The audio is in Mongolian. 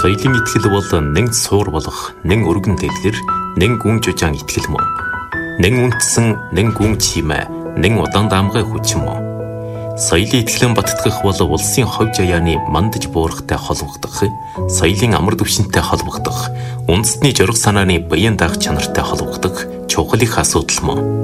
Соёлын итгэл бол нэг суур болох, нэг өргөн дэглэр, нэг гүн жужаан итгэл мөн. Нэг үнтсэн, нэг гүн чимээ, нэг удаан даамгай хүч мөн. Соёлын итгэлэн баттгах бол улсын хов жаяаны мандаж буурахтай холбогдох, соёлын амар түвшинтэй холбогдох, үндэсний жорго санааны баян даах чанартай холбогдох чухал их асуудал мөн.